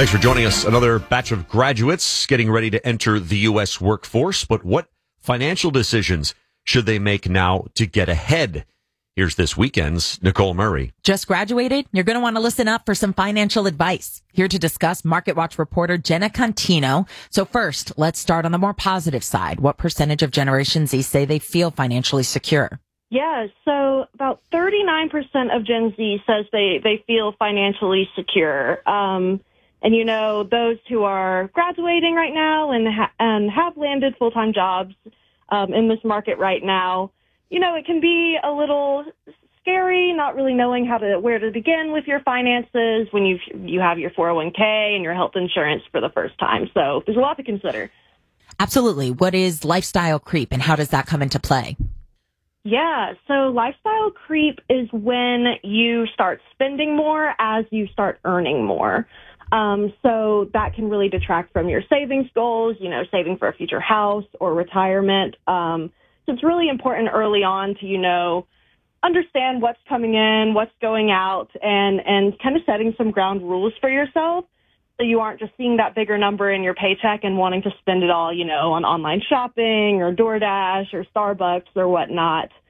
Thanks for joining us. Another batch of graduates getting ready to enter the U.S. workforce. But what financial decisions should they make now to get ahead? Here's this weekend's Nicole Murray. Just graduated? You're going to want to listen up for some financial advice. Here to discuss, MarketWatch reporter Jenna Contino. So first, let's start on the more positive side. What percentage of Generation Z say they feel financially secure? Yeah, so about 39% of Gen Z says they feel financially secure. And, you know, those who are graduating right now and have landed full-time jobs in this market right now, you know, it can be a little scary not really knowing where to begin with your finances when you have your 401k and your health insurance for the first time. So there's a lot to consider. Absolutely. What is lifestyle creep and how does that come into play? Yeah, so lifestyle creep is when you start spending more as you start earning more. So that can really detract from your savings goals, you know, saving for a future house or retirement. So it's really important early on to, you know, understand what's coming in, what's going out, and kind of setting some ground rules for yourself so you aren't just seeing that bigger number in your paycheck and wanting to spend it all, you know, on online shopping or DoorDash or Starbucks or whatnot.